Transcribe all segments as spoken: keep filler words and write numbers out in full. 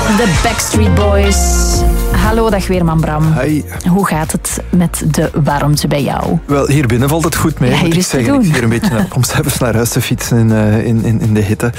De Backstreet Boys. Hallo, dag Weerman Bram. Hi. Hoe gaat het met de warmte bij jou? Wel, hier binnen valt het goed mee. Ja, hier moet is ik zeggen. te doen. Ik hier een beetje naar Pomseffers naar huis te fietsen in, uh, in, in, in de hitte.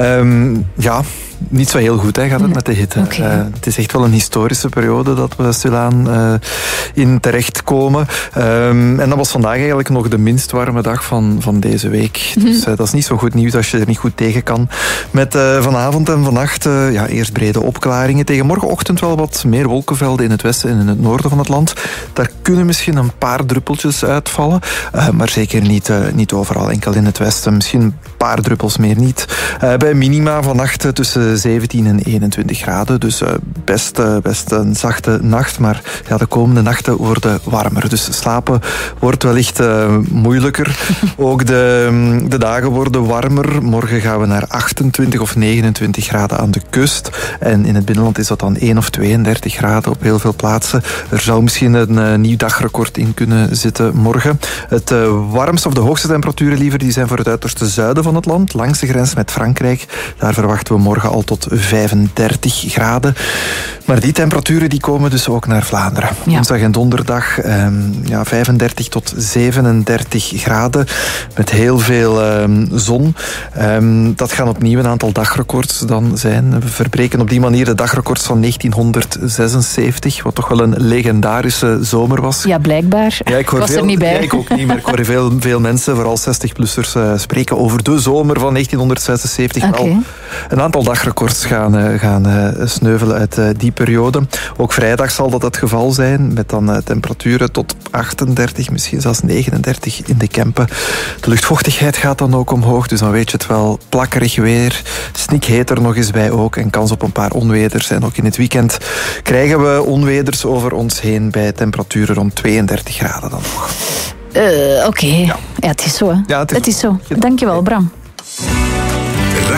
Um, ja, niet zo heel goed hè, gaat het met de hitte. Okay. Uh, het is echt wel een historische periode dat we stilaan uh, in terechtkomen. Um, en dat was vandaag eigenlijk nog de minst warme dag van, van deze week. Mm-hmm. Dus uh, dat is niet zo goed nieuws als je er niet goed tegen kan. Met uh, vanavond en vannacht uh, ja, eerst brede opklaringen. Tegen morgenochtend wel wat meer wolkenvelden in het westen en in het noorden van het land. Daar kunnen misschien een paar druppeltjes uitvallen. Uh, maar zeker niet, uh, niet overal. Enkel in het westen. Misschien een paar druppels meer niet. Uh, bij minima vannacht uh, tussen zeventien en eenentwintig graden. Dus uh, best, uh, best een zachte nacht. Maar ja, de komende nachten worden warmer. Dus slapen wordt wellicht uh, moeilijker. Ook de, de dagen worden warmer. Morgen gaan we naar achtentwintig of negenentwintig graden aan de kust. En in het binnenland is dat dan één of tweeëndertig graden op heel veel plaatsen. Er zou misschien een uh, nieuw dagrecord in kunnen zitten morgen. Het uh, warmste of de hoogste temperaturen liever, die zijn voor het uiterste zuiden van het land. Langs de grens met Frankrijk. Daar verwachten we morgen al tot vijfendertig graden. Maar die temperaturen die komen dus ook naar Vlaanderen. Ja. Woensdag en donderdag um, ja, vijfendertig tot zevenendertig graden. Met heel veel um, zon. Um, dat gaan opnieuw een aantal dagrecords dan zijn. We verbreken op die manier de dagrecords van negentienhonderdzesenzeventig. Wat toch wel een legendarische zomer was. Ja, blijkbaar. Ja, ik hoor was veel, er niet bij. Ja, ik ook niet, maar ik hoor veel, veel mensen, vooral zestig-plussers, uh, spreken over de zomer van negentienhonderdzesenzeventig. Okay. Al een aantal dagrecords gaan, uh, gaan uh, sneuvelen uit uh, die periode. Ook vrijdag zal dat het geval zijn, met dan uh, temperaturen tot achtendertig, misschien zelfs negenendertig in de Kempen. De luchtvochtigheid gaat dan ook omhoog, dus dan weet je het wel. Plakkerig weer, snikheet er nog eens bij ook en kans op een paar onweders. En ook in het weekend krijgen we onweders over ons heen bij temperaturen rond tweeëndertig graden dan nog. Uh, Oké, okay. Ja. ja, het is zo. Hè? Ja, het is, het is zo. Dankjewel, Bram.